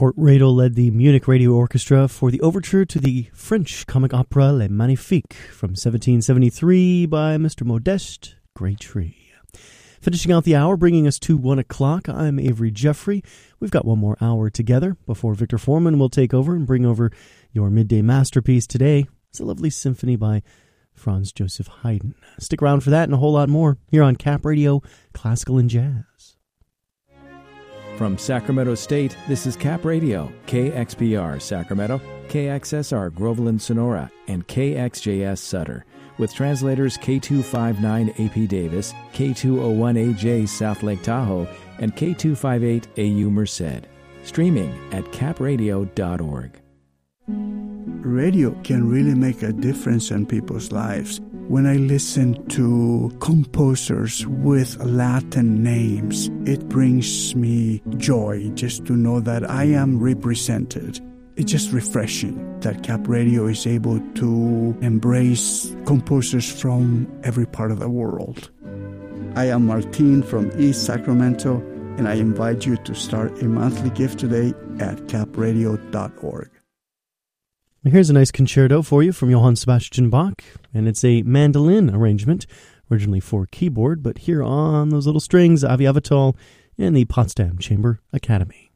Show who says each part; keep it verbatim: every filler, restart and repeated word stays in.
Speaker 1: Kurt Radel led the Munich Radio Orchestra for the overture to the French comic opera Les Magnifiques from seventeen seventy-three by Mister Modeste Greytree. Finishing out the hour, bringing us to one o'clock, I'm Avery Jeffrey. We've got one more hour together before Victor Foreman will take over and bring over your midday masterpiece today. It's a lovely symphony by Franz Joseph Haydn. Stick around for that and a whole lot more here on Cap Radio, Classical and Jazz.
Speaker 2: From Sacramento State, this is Cap Radio, K X P R Sacramento, K X S R Groveland Sonora, and K X J S Sutter, with translators K two fifty-nine A P Davis, K two oh one A J South Lake Tahoe, and K two fifty-eight A U Merced. Streaming at cap radio dot org.
Speaker 3: Radio can really make a difference in people's lives. When I listen to composers with Latin names, it brings me joy just to know that I am represented. It's just refreshing that Cap Radio is able to embrace composers from every part of the world. I am Martin from East Sacramento, and I invite you to start a monthly gift today at cap radio dot org.
Speaker 1: Here's a nice concerto for you from Johann Sebastian Bach, and it's a mandolin arrangement, originally for keyboard, but here on those little strings, Avi Avital and the Potsdam Chamber Academy.